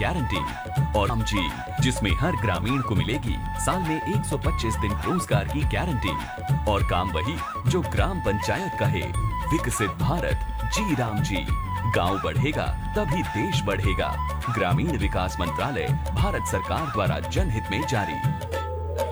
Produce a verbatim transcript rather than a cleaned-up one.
Guarantee. और राम जी, जिसमें हर ग्रामीण को मिलेगी साल में एक सौ पच्चीस दिन रोजगार की गारंटी। और काम वही जो ग्राम पंचायत कहे, विकसित भारत जी राम जी। गांव बढ़ेगा तभी देश बढ़ेगा। ग्रामीण विकास मंत्रालय, भारत सरकार द्वारा जनहित में जारी।